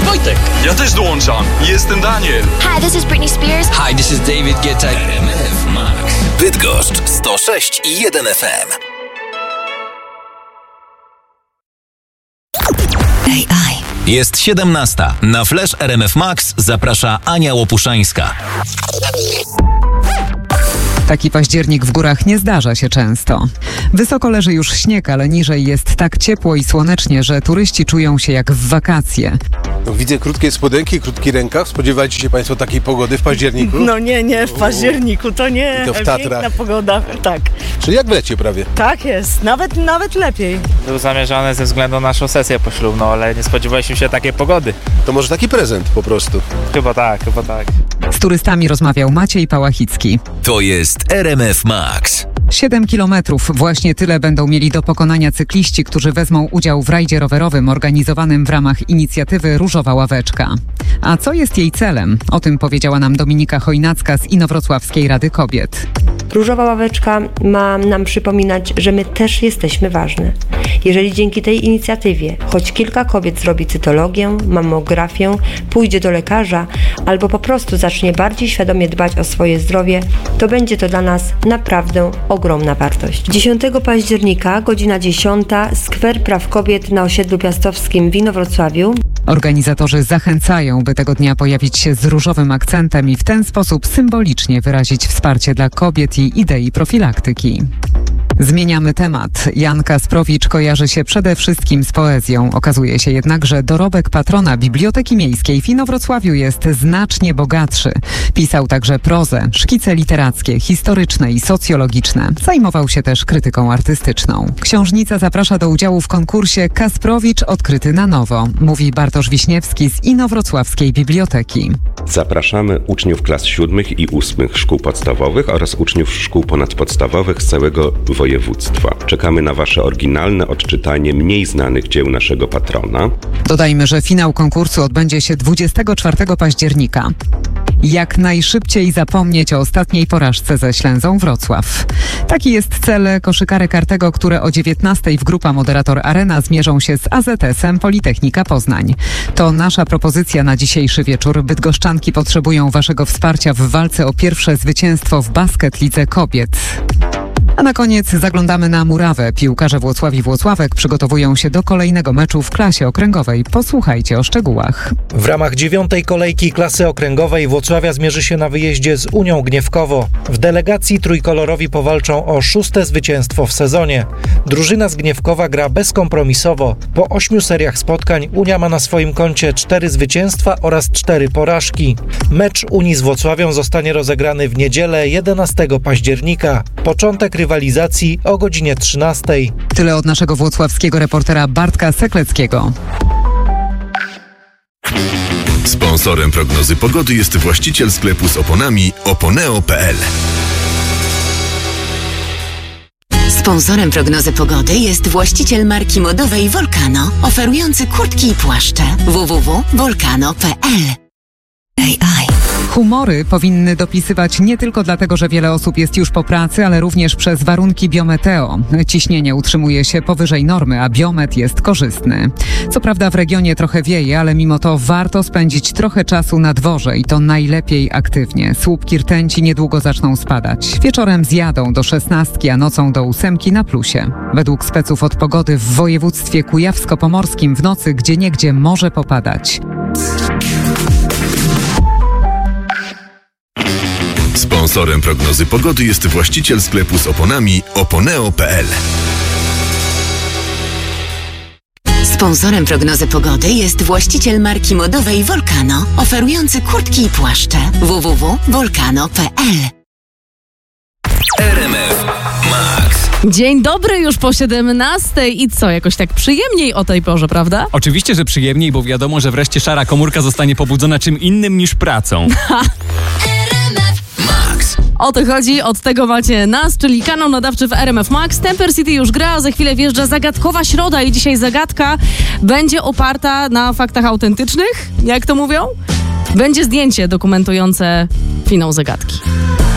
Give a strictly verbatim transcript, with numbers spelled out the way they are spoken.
Wojtek. Ja też dołączam. Jestem Daniel. Hi, this is Britney Spears. Hi, this is David Guetta. R M F Max. Bydgoszcz sto sześć i jeden F M. A I. Jest siedemnasta. Na Flash R M F Max zaprasza Ania Łopuszańska. Taki październik w górach nie zdarza się często. Wysoko leży już śnieg, ale niżej jest tak ciepło i słonecznie, że turyści czują się jak w wakacje. Widzę krótkie spodenki, krótki rękaw. Spodziewajcie się Państwo takiej pogody w październiku? No nie, nie, w październiku to nie. I to w Tatrach. Piękna pogoda, tak. Czyli jak w lecie prawie. Tak jest, nawet, nawet lepiej. Był zamierzony ze względu na naszą sesję poślubną, ale nie spodziewaliśmy się takiej pogody. To może taki prezent po prostu. Chyba tak, chyba tak. Z turystami rozmawiał Maciej Pałachicki. To jest R M F Max. Siedem kilometrów. Właśnie tyle będą mieli do pokonania cykliści, którzy wezmą udział w rajdzie rowerowym organizowanym w ramach inicjatywy Różowa Ławeczka. A co jest jej celem? O tym powiedziała nam Dominika Chojnacka z Inowrocławskiej Rady Kobiet. Różowa Ławeczka ma nam przypominać, że my też jesteśmy ważne. Jeżeli dzięki tej inicjatywie choć kilka kobiet zrobi cytologię, mammografię, pójdzie do lekarza albo po prostu zacznie bardziej świadomie dbać o swoje zdrowie, to będzie to dla nas naprawdę ogromna wartość. dziesiątego października, godzina dziesiąta, Skwer Praw Kobiet na osiedlu piastowskim w Inowrocławiu. Organizatorzy zachęcają, by tego dnia pojawić się z różowym akcentem i w ten sposób symbolicznie wyrazić wsparcie dla kobiet i idei profilaktyki. Zmieniamy temat. Jan Kasprowicz kojarzy się przede wszystkim z poezją. Okazuje się jednak, że dorobek patrona Biblioteki Miejskiej w Inowrocławiu jest znacznie bogatszy. Pisał także prozę, szkice literackie, historyczne i socjologiczne. Zajmował się też krytyką artystyczną. Książnica zaprasza do udziału w konkursie Kasprowicz odkryty na nowo, mówi Bartosz Wiśniewski z Inowrocławskiej Biblioteki. Zapraszamy uczniów klas siódmych i ósmych szkół podstawowych oraz uczniów szkół ponadpodstawowych z całego województwa. Czekamy na Wasze oryginalne odczytanie mniej znanych dzieł naszego patrona. Dodajmy, że finał konkursu odbędzie się dwudziestego czwartego października. Jak najszybciej zapomnieć o ostatniej porażce ze Ślęzą Wrocław. Taki jest cel koszykarek Artego, które o dziewiętnastej w Grupa Moderator Arena zmierzą się z A Z S-em Politechnika Poznań. To nasza propozycja na dzisiejszy wieczór. Bydgoszczanki potrzebują Waszego wsparcia w walce o pierwsze zwycięstwo w Basket Lidze Kobiet. A na koniec zaglądamy na murawę. Piłkarze Włocławi Włocławek przygotowują się do kolejnego meczu w klasie okręgowej. Posłuchajcie o szczegółach. W ramach dziewiątej kolejki klasy okręgowej Włocławia zmierzy się na wyjeździe z Unią Gniewkowo. W delegacji trójkolorowi powalczą o szóste zwycięstwo w sezonie. Drużyna z Gniewkowa gra bezkompromisowo. Po ośmiu seriach spotkań Unia ma na swoim koncie cztery zwycięstwa oraz cztery porażki. Mecz Unii z Włocławią zostanie rozegrany w niedzielę jedenastego października. Początek rywalizacji o godzinie trzynastej. Tyle od naszego włocławskiego reportera Bartka Sekleckiego. Sponsorem prognozy pogody jest właściciel sklepu z oponami oponeo kropka p l. Sponsorem prognozy pogody jest właściciel marki modowej Volcano, oferujący kurtki i płaszcze. w w w kropka volcano kropka p l. A I. Humory powinny dopisywać nie tylko dlatego, że wiele osób jest już po pracy, ale również przez warunki biometeo. Ciśnienie utrzymuje się powyżej normy, a biomet jest korzystny. Co prawda w regionie trochę wieje, ale mimo to warto spędzić trochę czasu na dworze i to najlepiej aktywnie. Słupki rtęci niedługo zaczną spadać. Wieczorem zjadą do szesnastki, a nocą do ósemki na plusie. Według speców od pogody w województwie kujawsko-pomorskim w nocy gdzieniegdzie może popadać. Sponsorem prognozy pogody jest właściciel sklepu z oponami oponeo kropka p l. Sponsorem prognozy pogody jest właściciel marki modowej Volcano, oferujący kurtki i płaszcze. w w w kropka volcano kropka p l. R M F Max. Dzień dobry, już po siedemnastej i co, jakoś tak przyjemniej o tej porze, prawda? Oczywiście, że przyjemniej, bo wiadomo, że wreszcie szara komórka zostanie pobudzona czym innym niż pracą. O to chodzi, od tego macie nas, czyli kanał nadawczy w R M F Max. Temper City już gra, za chwilę wjeżdża zagadkowa środa i dzisiaj zagadka będzie oparta na faktach autentycznych, jak to mówią. Będzie zdjęcie dokumentujące finał zagadki.